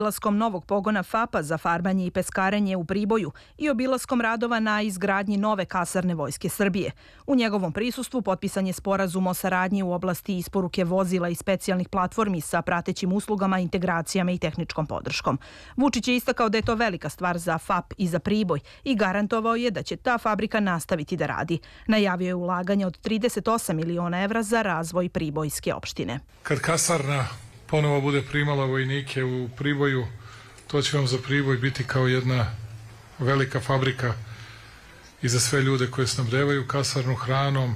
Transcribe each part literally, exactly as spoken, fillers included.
Obilaskom novog pogona FAP-a za farbanje i peskarenje u Priboju i obilaskom radova na izgradnji nove kasarne Vojske Srbije. U njegovom prisustvu potpisan je sporazum o saradnji u oblasti isporuke vozila i specijalnih platformi sa pratećim uslugama, integracijama i tehničkom podrškom. Vučić je istakao da je to velika stvar za FAP i za Priboj i garantovao je da će ta fabrika nastaviti da radi. Najavio je ulaganje od trideset osam miliona evra za razvoj Pribojske opštine. Kad kasarna ponovo bude primala vojnike u Priboju, to će vam za Priboj biti kao jedna velika fabrika i za sve ljude koje snabdevaju kasarnu hranom,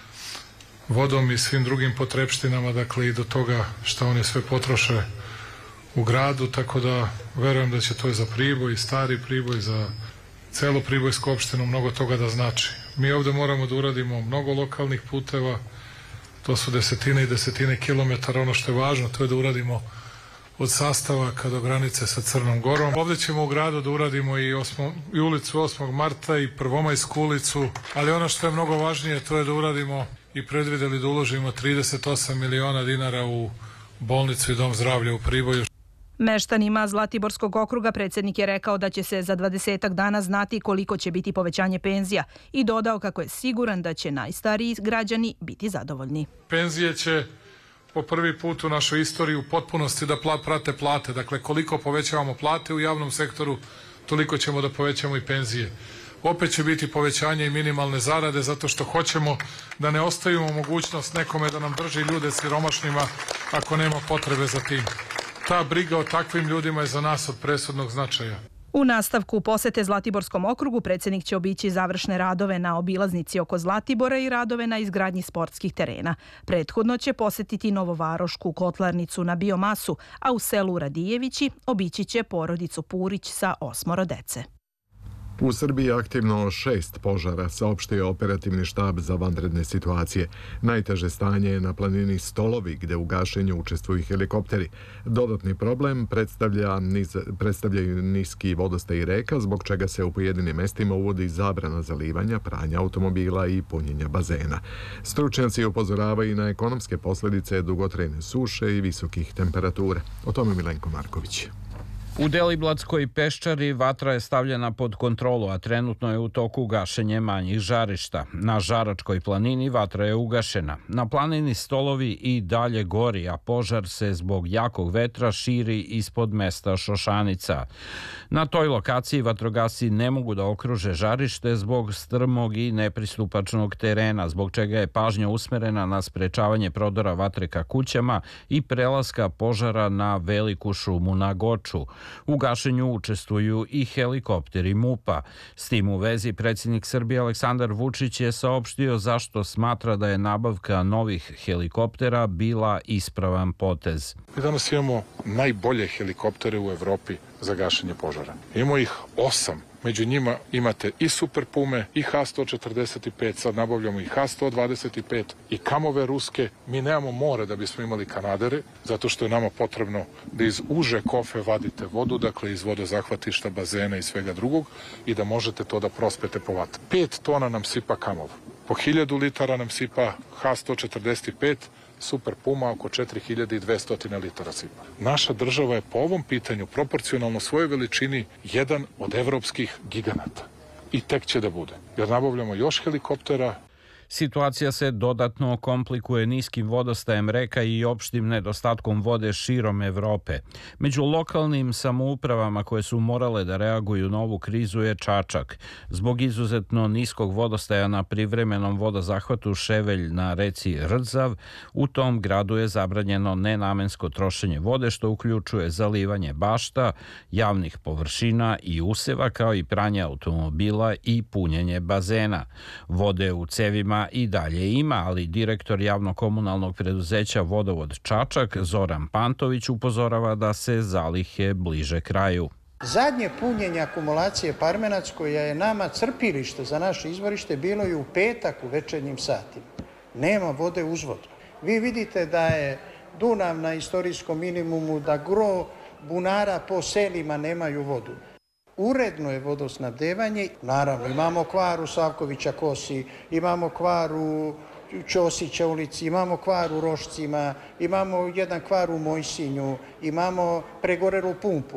vodom i svim drugim potrepštinama, dakle i do toga što one sve potroše u gradu, tako da verujem da će to za Priboj, stari Priboj, za celu Pribojsku opštinu mnogo toga da znači. Mi ovde moramo da uradimo mnogo lokalnih puteva, to su desetine i desetine kilometara. Ono što je važno, to je da uradimo od Sastavaka do granice sa Crnom Gorom. Ovde ćemo u gradu da uradimo i, osmo, i ulicu osmog marta i Prvomajsku ulicu, ali ono što je mnogo važnije, to je da uradimo i predvideli da uložimo trideset osam miliona dinara u bolnicu i dom zdravlja u Priboju. Meštanima Zlatiborskog okruga predsjednik je rekao da će se za dvadesetak dana znati koliko će biti povećanje penzija i dodao kako je siguran da će najstariji građani biti zadovoljni. Penzije će po prvi put u našoj istoriji u potpunosti da prate plate. Dakle, koliko povećavamo plate u javnom sektoru, toliko ćemo da povećamo i penzije. Opet će biti povećanje i minimalne zarade zato što hoćemo da ne ostavimo mogućnost nekome da nam drži ljude siromašnima ako nema potrebe za tim. Ta briga o takvim ljudima je za nas od presudnog značaja. U nastavku posete Zlatiborskom okrugu predsjednik će obići završne radove na obilaznici oko Zlatibora i radove na izgradnji sportskih terena. Prethodno će posetiti Novovarošku kotlarnicu na biomasu, a u selu Radijevići obići će porodicu Purić sa osmoro dece. U Srbiji je aktivno šest požara, saopštio operativni štab za vanredne situacije. Najteže stanje je na planini Stolovi, gde u gašenju učestvuju helikopteri. Dodatni problem predstavlja niz, predstavljaju niski vodostaj reka, zbog čega se u pojedinim mestima uvodi zabrana zalivanja, pranja automobila i punjenja bazena. Stručnjaci upozoravaju na ekonomske posljedice dugotrajne suše i visokih temperatura. O tome Milenko Marković. U Deliblatskoj peščari vatra je stavljena pod kontrolu, a trenutno je u toku gašenje manjih žarišta. Na Žaračkoj planini vatra je ugašena. Na planini Stolovi i dalje gori, a požar se zbog jakog vetra širi ispod mesta Šošanica. Na toj lokaciji vatrogasci ne mogu da okruže žarište zbog strmog i nepristupačnog terena, zbog čega je pažnja usmerena na sprečavanje prodora vatre ka kućama i prelaska požara na Veliku šumu na Goču. U gašenju učestvuju i helikopteri MUP-a. S tim u vezi predsjednik Srbije Aleksandar Vučić je saopštio zašto smatra da je nabavka novih helikoptera bila ispravan potez. Mi danas imamo najbolje helikoptere u Evropi za gašenje požara. Imamo ih osam. Među njima imate i Super Pume, i ha sto četrdeset pet, sad nabavljamo i ha sto dvadeset pet, i kamove ruske. Mi nemamo more da bismo imali kanadere, zato što je nama potrebno da iz uže kofe vadite vodu, dakle iz vodozahvatišta, bazena i svega drugog, i da možete to da prospete po vatru. Pet tona nam sipa kamov. Po hiljadu litara nam sipa ha sto četrdeset pet, Super Puma oko četiri hiljade dvesta litara sipa. Naša država je po ovom pitanju proporcionalno svojoj veličini jedan od evropskih giganata. I tek će da bude. Jer nabavljamo još helikoptera. Situacija se dodatno komplikuje niskim vodostajem reka i opštim nedostatkom vode širom Evrope. Među lokalnim samoupravama koje su morale da reaguju na ovu krizu je Čačak. Zbog izuzetno niskog vodostaja na privremenom vodozahvatu Ševelj na reci Rzav, u tom gradu je zabranjeno nenamensko trošenje vode, što uključuje zalivanje bašta, javnih površina i useva, kao i pranje automobila i punjenje bazena. Vode u cevima i dalje ima, ali direktor javno-komunalnog preduzeća Vodovod Čačak Zoran Pantović upozorava da se zalihe bliže kraju. Zadnje punjenje akumulacije Parmenac, koja je nama crpilište za naše izvorište, bilo je u petak u večernjim satima. Nema vode uzvodno. Vi vidite da je Dunav na istorijskom minimumu, da gro bunara po selima nemaju vodu. Uredno je vodosnabdevanje, naravno imamo kvar u Savkovića Kosi, imamo kvar u Ćosića ulici, imamo kvar u Rošcima, imamo jedan kvar u Mojsinju, imamo pregorelu pumpu.